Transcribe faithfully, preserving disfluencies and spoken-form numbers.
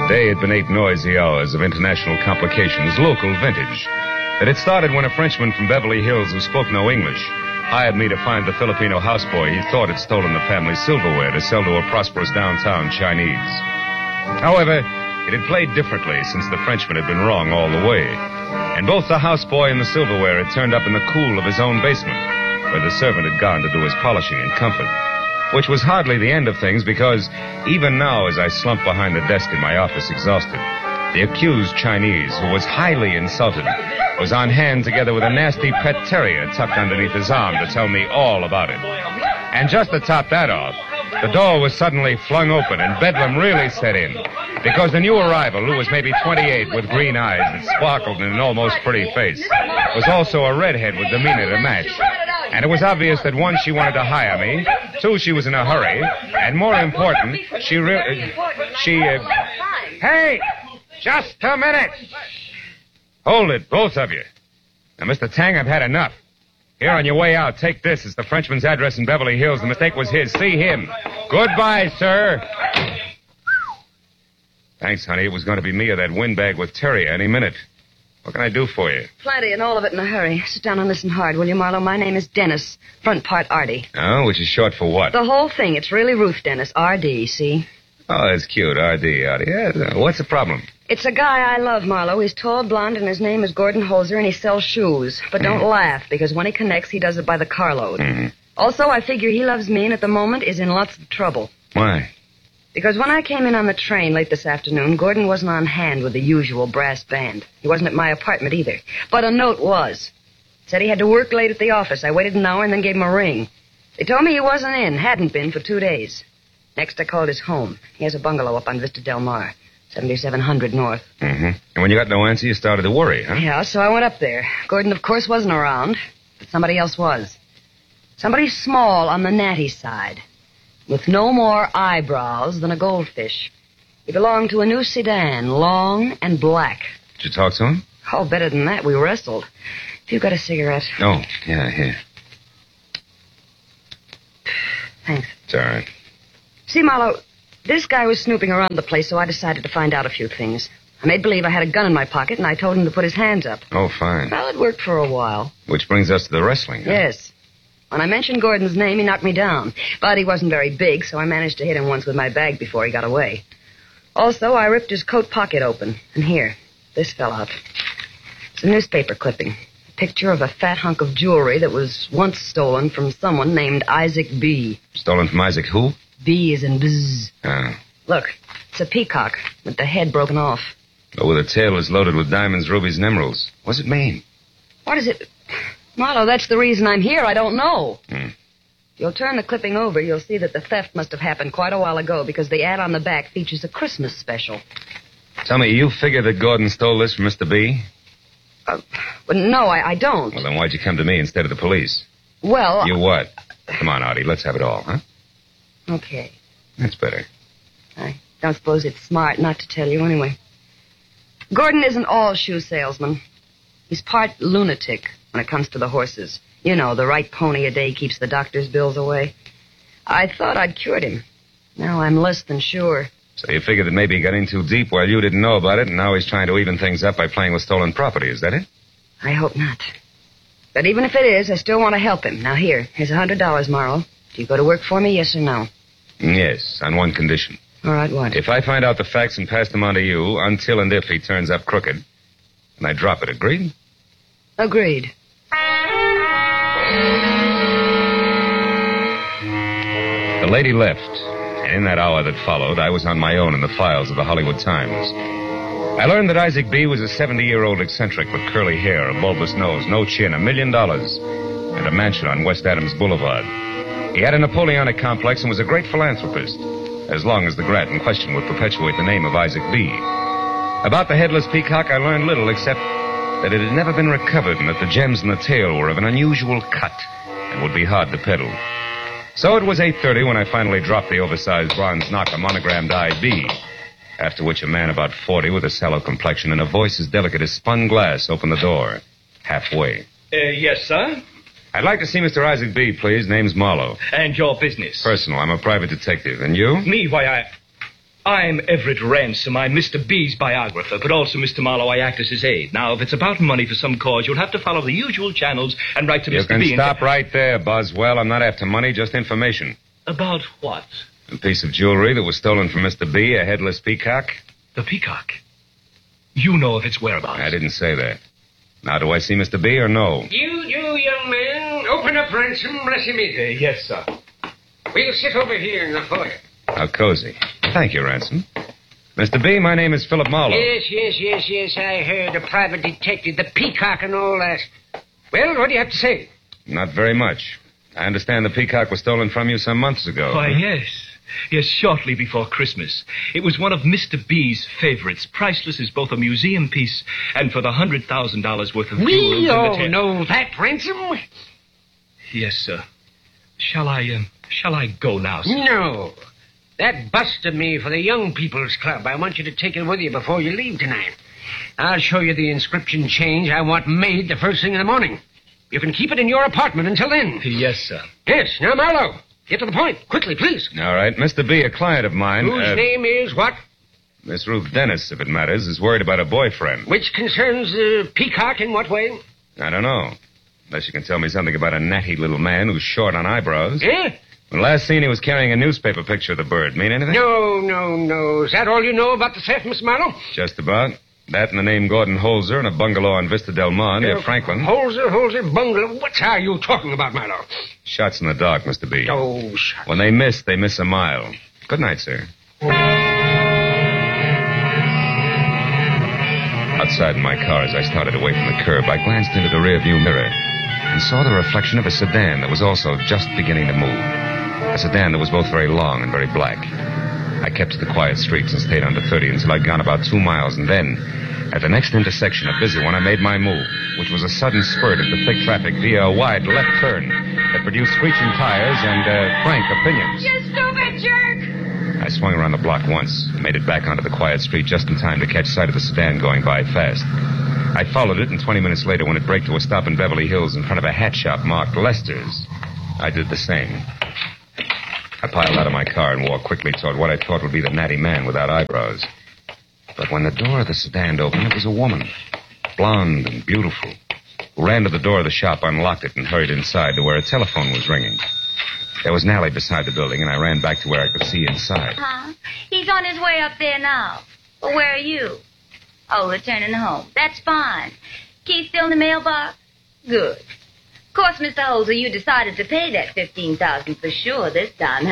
Day had been eight noisy hours of international complications, local vintage. It had started when a Frenchman from Beverly Hills who spoke no English hired me to find the Filipino houseboy he thought had stolen the family's silverware to sell to a prosperous downtown Chinese. However, it had played differently since the Frenchman had been wrong all the way. And both the houseboy and the silverware had turned up in the cool of his own basement, where the servant had gone to do his polishing in comfort. Which was hardly the end of things, because even now, as I slumped behind the desk in my office exhausted, the accused Chinese, who was highly insulted, was on hand together with a nasty pet terrier tucked underneath his arm to tell me all about it. And just to top that off, the door was suddenly flung open and bedlam really set in, because the new arrival, who was maybe twenty-eight with green eyes that sparkled in an almost pretty face, was also a redhead with demeanor to match. And it was obvious that, one, she wanted to hire me, two, she was in a hurry, and more important, she really... She, uh... Hey! Just a minute! Hold it, both of you. Now, Mister Tang, I've had enough. Here, on your way out, take this. It's the Frenchman's address in Beverly Hills. The mistake was his. See him. Goodbye, sir. Thanks, honey. It was going to be me or that windbag with Terry any minute. What can I do for you? Plenty, and all of it in a hurry. Sit down and listen hard, will you, Marlowe? My name is Dennis. Front part Artie. Oh, which is short for what? The whole thing. It's really Ruth Dennis. R D, see? Oh, that's cute. R D, Artie. Yeah, what's the problem? It's a guy I love, Marlowe. He's tall, blonde, and his name is Gordon Holzer, and he sells shoes. But don't mm. laugh, because when he connects, he does it by the carload. Mm. Also, I figure he loves me and at the moment is in lots of trouble. Why? Because when I came in on the train late this afternoon, Gordon wasn't on hand with the usual brass band. He wasn't at my apartment either. But a note was. Said he had to work late at the office. I waited an hour and then gave him a ring. They told me he wasn't in, hadn't been for two days. Next, I called his home. He has a bungalow up on Vista Del Mar, seventy-seven hundred North. Mm-hmm. And when you got no answer, you started to worry, huh? Yeah, so I went up there. Gordon, of course, wasn't around, but somebody else was. Somebody small on the natty side, with no more eyebrows than a goldfish. He belonged to a new sedan, long and black. Did you talk to him? Oh, better than that. We wrestled. If you've got a cigarette. Oh, yeah, here. Thanks. It's all right. See, Marlowe, this guy was snooping around the place, so I decided to find out a few things. I made believe I had a gun in my pocket, and I told him to put his hands up. Oh, fine. Well, it worked for a while. Which brings us to the wrestling, huh? Yes. When I mentioned Gordon's name, he knocked me down. But he wasn't very big, so I managed to hit him once with my bag before he got away. Also, I ripped his coat pocket open. And here, this fell out. It's a newspaper clipping. A picture of a fat hunk of jewelry that was once stolen from someone named Isaac B. Stolen from Isaac who? B is in bzz. Oh. Look, it's a peacock with the head broken off. Oh, with a tail is loaded with diamonds, rubies, and emeralds. What's it mean? What is it? Marlowe, that's the reason I'm here. I don't know. Hmm. If you'll turn the clipping over, you'll see that the theft must have happened quite a while ago because the ad on the back features a Christmas special. Tell me, you figure that Gordon stole this from Mister B? Uh, well, no, I, I don't. Well, then why'd you come to me instead of the police? Well... You what? Come on, Artie, let's have it all, huh? Okay. That's better. I don't suppose it's smart not to tell you anyway. Gordon isn't all shoe salesman. He's part lunatic when it comes to the horses. You know, the right pony a day keeps the doctor's bills away. I thought I'd cured him. Now I'm less than sure. So you figured that maybe he got in too deep while you didn't know about it, and now he's trying to even things up by playing with stolen property, is that it? I hope not. But even if it is, I still want to help him. Now here, here's a hundred dollars, Marlowe. Do you go to work for me, yes or no? Yes, on one condition. All right, what? If I find out the facts and pass them on to you, until and if he turns up crooked, and I drop it, agreed? Agreed. The lady left, and in that hour that followed, I was on my own in the files of the Hollywood Times. I learned that Isaac B. was a seventy-year-old eccentric with curly hair, a bulbous nose, no chin, a million dollars, and a mansion on West Adams Boulevard. He had a Napoleonic complex and was a great philanthropist, as long as the grant in question would perpetuate the name of Isaac B. About the headless peacock, I learned little except that it had never been recovered and that the gems in the tail were of an unusual cut and would be hard to peddle. So it was eight thirty when I finally dropped the oversized bronze knocker monogrammed I B, after which a man about forty with a sallow complexion and a voice as delicate as spun glass opened the door, halfway. Uh, yes, sir? I'd like to see Mister Isaac B., please. Name's Marlowe. And your business? Personal. I'm a private detective. And you? Me? Why, I... I'm Everett Ransom. I'm Mister B's biographer, but also, Mister Marlowe, I act as his aide. Now, if it's about money for some cause, you'll have to follow the usual channels and write to You Mister can B. stop and... right there, Boswell. I'm not after money, just information. About what? A piece of jewelry that was stolen from Mister B, a headless peacock. The peacock. You know of its whereabouts. I didn't say that. Now, do I see Mister B or no? You, you, young man, open up, Ransom. Bless you, meet Uh, yes, sir. We'll sit over here in the foyer. How cozy. Thank you, Ransom. Mister B, my name is Philip Marlowe. Yes, yes, yes, yes, I heard. A private detective, the peacock and all that. Well, what do you have to say? Not very much. I understand the peacock was stolen from you some months ago. Why, yes. Yes, shortly before Christmas. It was one of Mister B's favorites, priceless as both a museum piece and for the one hundred thousand dollars worth of jewels. We in all the ten- know that, Ransom. Yes, sir. Shall I, um, shall I go now, sir? No. That busted me for the Young People's Club. I want you to take it with you before you leave tonight. I'll show you the inscription change I want made the first thing in the morning. You can keep it in your apartment until then. Yes, sir. Yes, now, Marlowe, get to the point. Quickly, please. All right. Mister B, a client of mine... Whose uh, name is what? Miss Ruth Dennis, if it matters, is worried about a boyfriend. Which concerns the peacock in what way? I don't know. Unless you can tell me something about a natty little man who's short on eyebrows. Eh? When last seen, he was carrying a newspaper picture of the bird. Mean anything? No, no, no. Is that all you know about the theft, Miss Marlowe? Just about. That and the name Gordon Holzer and a bungalow on Vista Del Mar near Uh, Franklin. Holzer, Holzer, bungalow. What are you talking about, Marlowe? Shots in the dark, Mister B. Oh, shut When they miss, they miss a mile. Good night, sir. Outside in my car, as I started away from the curb, I glanced into the rearview mirror and saw the reflection of a sedan that was also just beginning to move. A sedan that was both very long and very black. I kept to the quiet streets and stayed under thirty until I'd gone about two miles, and then, at the next intersection, a busy one, I made my move, which was a sudden spurt into thick traffic via a wide left turn that produced screeching tires and uh, frank opinions. You stupid jerk! I swung around the block once and made it back onto the quiet street just in time to catch sight of the sedan going by fast. I followed it, and twenty minutes later, when it braked to a stop in Beverly Hills in front of a hat shop marked Lester's, I did the same. I piled out of my car and walked quickly toward what I thought would be the natty man without eyebrows. But when the door of the sedan opened, it was a woman, blonde and beautiful, who ran to the door of the shop, unlocked it, and hurried inside to where a telephone was ringing. There was an alley beside the building, and I ran back to where I could see inside. Huh? He's on his way up there now. Well, where are you? Oh, returning home. That's fine. Key still in the mailbox? Good. Of course, Mister Holzer, you decided to pay that fifteen thousand dollars for sure this time.